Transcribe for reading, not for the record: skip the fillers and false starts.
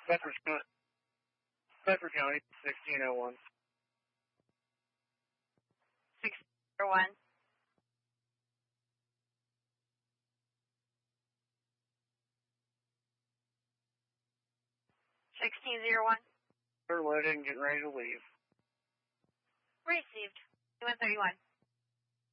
Bedford County, 1601. 1601. They're loaded and getting ready to leave. Received. 131.